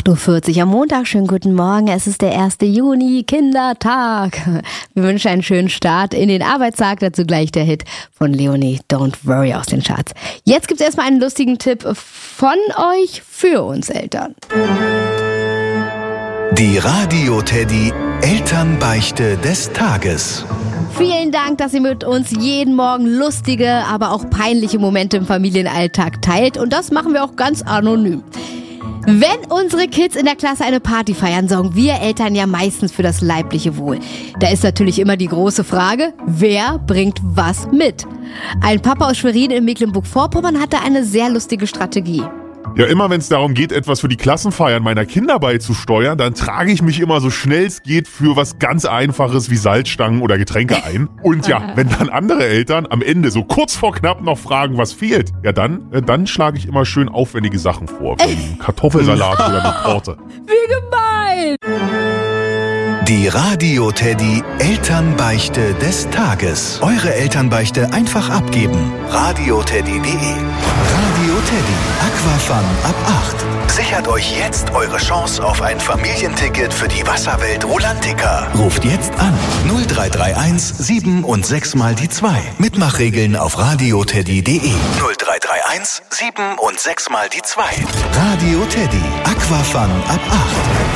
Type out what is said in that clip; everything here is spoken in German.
8:40 Uhr am Montag. Schönen guten Morgen. Es ist der 1. Juni, Kindertag. Wir wünschen einen schönen Start in den Arbeitstag. Dazu gleich der Hit von Leonie, Don't Worry aus den Charts. Jetzt gibt es erstmal einen lustigen Tipp von euch für uns Eltern. Die Radio-Teddy Elternbeichte des Tages. Vielen Dank, dass ihr mit uns jeden Morgen lustige, aber auch peinliche Momente im Familienalltag teilt. Und das machen wir auch ganz anonym. Wenn unsere Kids in der Klasse eine Party feiern, sorgen wir Eltern ja meistens für das leibliche Wohl. Da ist natürlich immer die große Frage, wer bringt was mit? Ein Papa aus Schwerin in Mecklenburg-Vorpommern hatte eine sehr lustige Strategie. Ja, immer wenn es darum geht, etwas für die Klassenfeiern meiner Kinder beizusteuern, dann trage ich mich immer so schnell es geht für was ganz Einfaches wie Salzstangen oder Getränke ein. Und ja, wenn dann andere Eltern am Ende so kurz vor knapp noch fragen, was fehlt, ja dann schlage ich immer schön aufwendige Sachen vor, wie einen Kartoffelsalat oder eine Torte. Wie gemein! Die Radio-Teddy Elternbeichte des Tages. Eure Elternbeichte einfach abgeben. radioteddy.de. Radio Teddy. Aquafun ab 8. Sichert euch jetzt eure Chance auf ein Familienticket für die Wasserwelt Rolantica. Ruft jetzt an 0331 7 und 6 mal die 2. Mitmachregeln auf radioteddy.de. 0331 7 und 6 mal die 2. Radio Teddy. Aquafun ab 8.